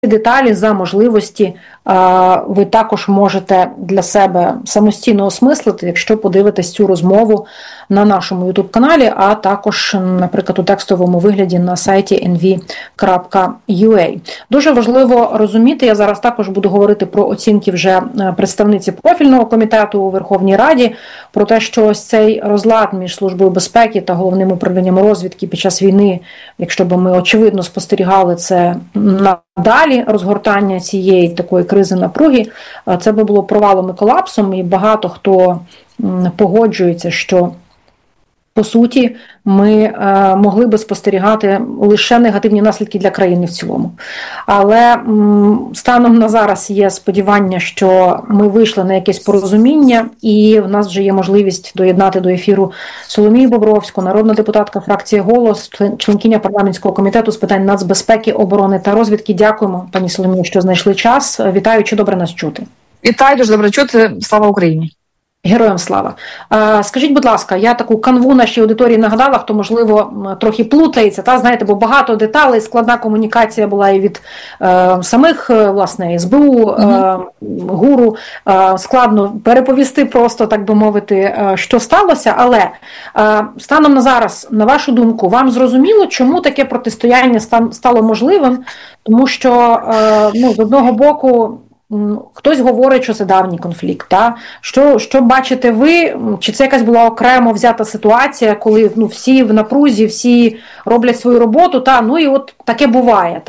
деталі, за можливості ви також можете для себе самостійно осмислити, якщо подивитесь цю розмову на нашому YouTube-каналі, а також, наприклад, у текстовому вигляді на сайті nv.ua. Дуже важливо розуміти, я зараз також буду говорити про оцінки вже представниці профільного комітету у Верховній Раді, про те, що ось цей розлад між Службою безпеки та Головним управлінням розвідки під час війни, якщо б ми очевидно спостерігали це надалі, розгортання цієї такої кризи напруги, це би було провалом і колапсом, і багато хто погоджується, що по суті ми могли би спостерігати лише негативні наслідки для країни в цілому. Але станом на зараз є сподівання, що ми вийшли на якесь порозуміння, і в нас вже є можливість доєднати до ефіру Соломію Бобровську, народна депутатка фракції «Голос», членкиня парламентського комітету з питань нацбезпеки, оборони та розвідки. Дякуємо, пані Соломію, що знайшли час. Вітаю, чи добре нас чути? Вітаю, дуже добре чути. Слава Україні! Героям слава. Скажіть, будь ласка, я таку канву нашій аудиторії нагадала, хто, можливо, трохи плутається, знаєте, бо багато деталей, складна комунікація була і від самих, власне, СБУ, ГУРу, складно переповісти просто, так би мовити, що сталося, але станом на зараз, на вашу думку, вам зрозуміло, чому таке протистояння стало можливим? Тому що, з одного боку, хтось говорить, що це давній конфлікт. Що бачите ви? Чи це якась була окремо взята ситуація, коли всі в напрузі, всі роблять свою роботу, і от таке буває,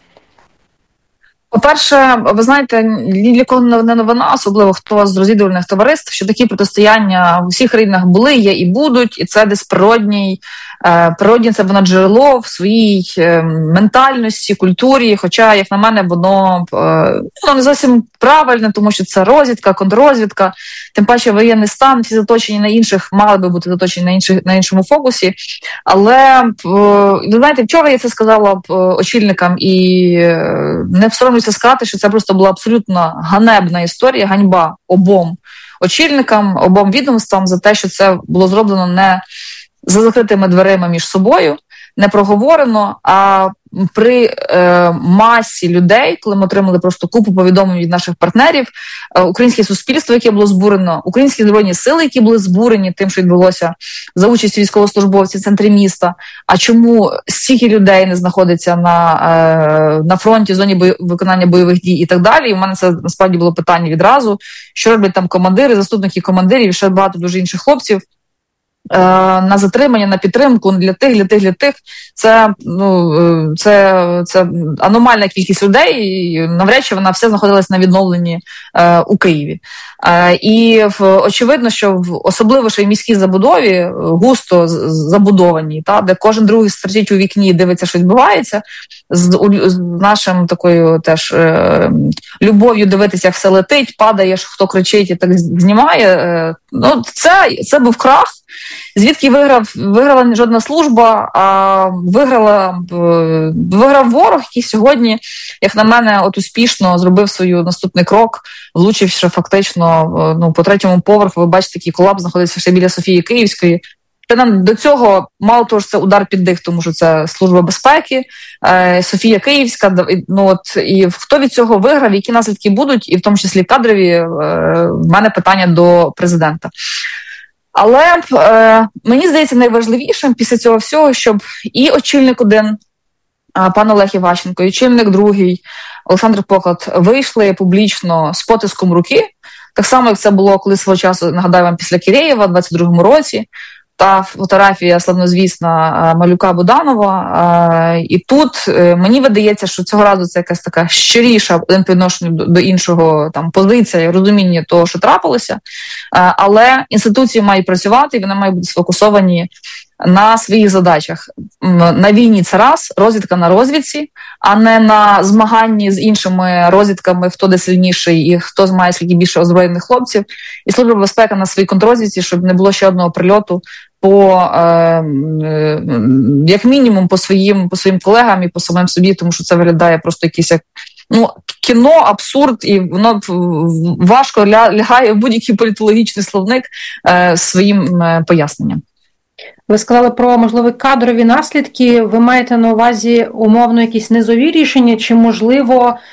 По-перше, ви знаєте, ні для кого не новина, особливо хто з розвідувальних товариств, що такі протистояння в усіх країнах були, є і будуть, і це десь природнє це джерело в своїй ментальності, культурі, хоча, як на мене, воно не зовсім правильне, тому що це розвідка, контррозвідка, тим паче воєнний стан, всі заточені на інших, мали би бути заточені на іншому фокусі. Але, ви знаєте, вчора я це сказала очільникам і не соромлюся сказати, що це просто була абсолютно ганебна історія, ганьба обом очільникам, обом відомствам за те, що це було зроблено не за закритими дверима між собою, не проговорено, а при масі людей, коли ми отримали просто купу повідомлень від наших партнерів, українське суспільство, яке було збурено, українські збройні сили, які були збурені тим, що відбулося за участю військовослужбовців в центрі міста, а чому стільки людей не знаходиться на фронті, в зоні виконання бойових дій і так далі. І в мене це насправді було питання відразу, що роблять там командири, заступники командирів і ще багато дуже інших хлопців, на затримання, на підтримку для тих. Це аномальна кількість людей, і навряд чи вона вся знаходилась на відновленні у Києві. І очевидно, що особливо що в міській забудові, густо забудованій, де кожен другий сидить у вікні і дивиться, що відбувається, з нашим такою теж любов'ю дивитися, як все летить, падає, хто кричить і так знімає. Це був крах. Звідки виграла не жодна служба, а виграв ворог, який сьогодні, як на мене, успішно зробив свій наступний крок, влучивши фактично по третьому поверху. Ви бачите, такий колапс знаходиться ще біля Софії Київської. Та нам до цього, мало того, що це удар під дих, тому що це Служба безпеки, Софія Київська, і хто від цього виграв, які наслідки будуть, і в тому числі кадрові, в мене питання до президента. Але мені здається найважливішим після цього всього, щоб і очільник один, пан Олег Іващенко, і очільник другий, Олександр Поклад, вийшли публічно з потиском руки, так само, як це було коли свого часу, нагадаю вам, після Киреєва в 22-му році, та фотографія славнозвісна Малюка-Буданова. І тут мені видається, що цього разу це якась така щиріша один по відношенню до іншого позиція і розуміння того, що трапилося. Але інституції мають працювати, і вони мають бути сфокусовані на своїх задачах. На війні це раз, розвідка на розвідці, а не на змаганні з іншими розвідками, хто де сильніший і хто має скільки більше озброєних хлопців. І Служба безпеки на своїй контррозвідці, щоб не було ще одного прильоту як мінімум по своїм колегам і по самим собі, тому що це виглядає просто якийсь як кіно, абсурд, і воно важко лягає в будь-який політологічний словник своїм поясненням. Ви сказали про, можливо, кадрові наслідки. Ви маєте на увазі умовно якісь низові рішення, чи, можливо,